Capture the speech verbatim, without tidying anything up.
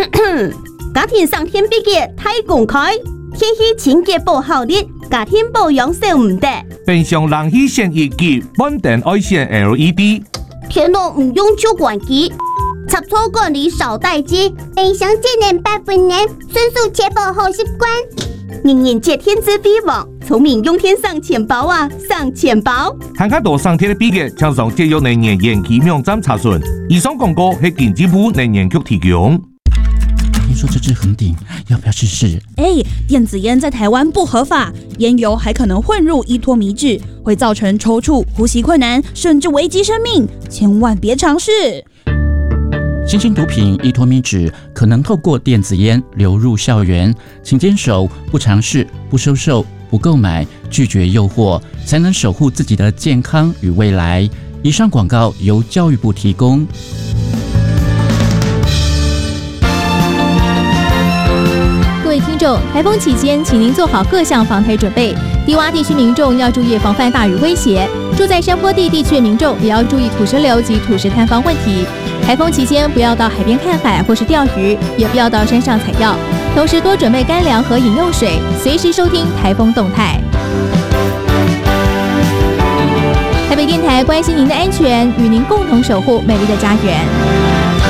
家庭上天比嘅太公开，天气清洁保好日，家庭保养少唔得。 冰箱冷气线一级，稳定爱线 L E D。 天冷唔用旧关机，插座管理少待机。冰箱节能八分能，迅速确保好习惯。人人皆天资比网，聪明用天上钱包啊，上钱包。 看看多上天的比嘅，请上节约能源延期网站查询。以上广告是经济部能源局提供。 听说这支很顶，要不要试试？ 哎，电子烟在台湾不合法，烟油还可能混入依托醚质，会造成抽搐、呼吸困难，甚至危及生命，千万别尝试。 新型毒品依托醚质可能透过电子烟流入校园，请坚守不尝试、不收受、不购买、拒绝诱惑，才能守护自己的健康与未来。以上广告由教育部提供。 各位听众，台风期间，请您做好各项防台准备。低洼地区民众要注意防范大雨威胁，住在山坡地地区的民众也要注意土石流及土石坍方问题。台风期间，不要到海边看海或是钓鱼，也不要到山上采药。同时，多准备干粮和饮用水，随时收听台风动态。台北电台关心您的安全，与您共同守护美丽的家园。